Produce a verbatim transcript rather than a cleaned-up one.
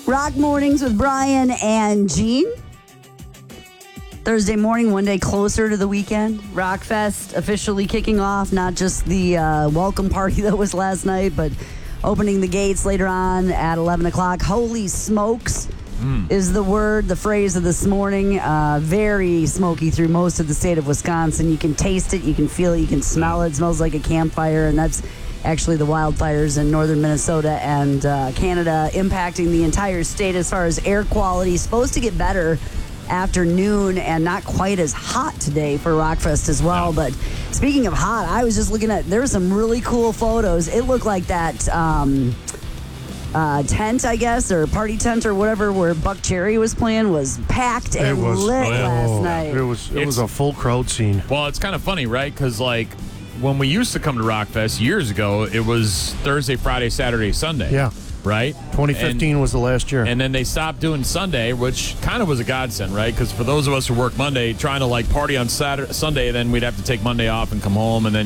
Rock Mornings with Brian and Gene. Thursday morning, one day closer to the weekend. Rockfest officially kicking off, not just the uh, welcome party that was last night, but opening the gates later on at eleven o'clock. Holy smokes mm. is the word, the phrase of this morning. Uh, very smoky through most of the state of Wisconsin. You can taste it, you can feel it, you can smell it. It smells like a campfire, and that's actually the wildfires in northern Minnesota and uh, Canada impacting the entire state as far as air quality. Supposed to get better afternoon and not quite as hot today for Rockfest as well. But speaking of hot, I was just looking at, there were some really cool photos. It looked like that um, uh, tent, I guess, or party tent or whatever, where Buck Cherry was playing was packed and it was, lit oh, yeah. last night. It was it It's, was a full crowd scene. Well, it's kind of funny, right? Because, like, when we used to come to Rockfest years ago, it was Thursday, Friday, Saturday, Sunday. Yeah. Right? twenty fifteen and, was the last year. And then they stopped doing Sunday, which kind of was a godsend, right? Because for those of us who work Monday, trying to, like, party on Saturday, Sunday, then we'd have to take Monday off and come home, and then